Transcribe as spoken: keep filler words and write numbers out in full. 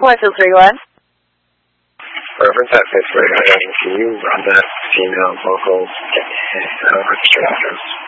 one two three one. Reverend at Pittsburgh, can you run that female vocal uh, orchestra address?